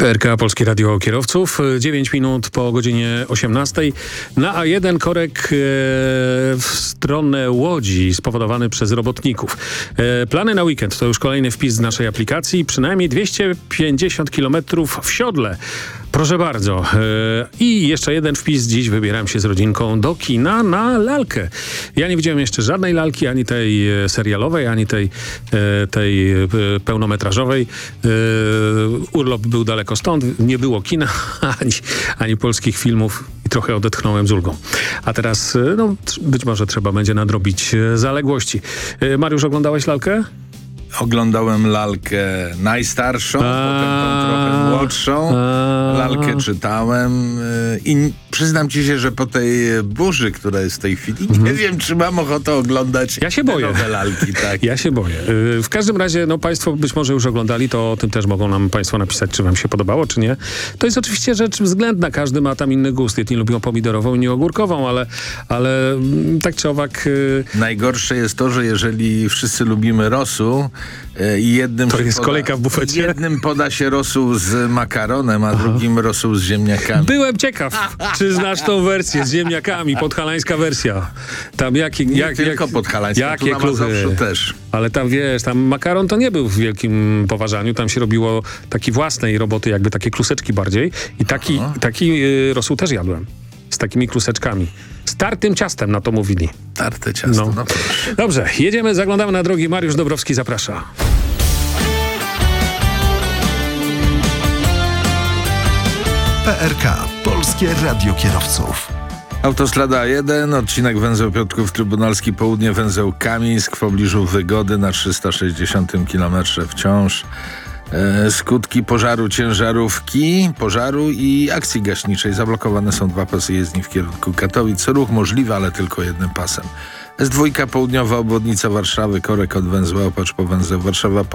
PRK Polskie Radio Kierowców. 9 minut po godzinie 18. Na A1 korek w stronę Łodzi spowodowany przez robotników. Plany na weekend to już kolejny wpis z naszej aplikacji. Przynajmniej 250 km w siodle. Proszę bardzo. I jeszcze jeden wpis. Dziś wybieram się z rodzinką do kina na lalkę. Ja nie widziałem jeszcze żadnej lalki, ani tej serialowej, ani tej pełnometrażowej. Urlop był daleko stąd. Nie było kina, ani polskich filmów. I trochę odetchnąłem z ulgą. A teraz, być może trzeba będzie nadrobić zaległości. Mariusz, oglądałeś lalkę? Oglądałem lalkę najstarszą, potem tą trochę młodszą. Lalkę czytałem i przyznam ci się, że po tej burzy, która jest w tej chwili, nie wiem, czy mam ochotę oglądać nowe lalki. Tak. Ja się boję. W każdym razie, państwo być może już oglądali, to o tym też mogą nam państwo napisać, czy wam się podobało, czy nie. To jest oczywiście rzecz względna. Każdy ma tam inny gust. Jedni lubią pomidorową, inni ogórkową, ale tak czy owak... Najgorsze jest to, że jeżeli wszyscy lubimy rosół i jednym poda się rosół z makaronem, a drugim rosół z ziemniakami. Byłem ciekaw, czy znasz tą wersję z ziemniakami, podhalańska wersja. Tam nie tylko podhalańska, tu na Mazowszu też. Ale tam tam makaron to nie był w wielkim poważaniu, tam się robiło takiej własnej roboty, jakby takie kluseczki bardziej i taki rosół też jadłem. Z takimi kluseczkami. Z tartym ciastem na to mówili. Tarte ciasto, no proszę. Dobrze, jedziemy, zaglądamy na drogi. Mariusz Dobrowski zaprasza. PRK. Polskie Radio Kierowców. Autostrada A1, odcinek węzeł Piotrków Trybunalski, południe węzeł Kamińsk w pobliżu Wygody na 360 km wciąż. Skutki pożaru ciężarówki, pożaru i akcji gaśniczej. Zablokowane są 2 pasy jezdni w kierunku Katowic. Ruch możliwy, ale tylko jednym pasem. S2 południowa obwodnica Warszawy, korek od węzła Opacz po węzeł Warszawa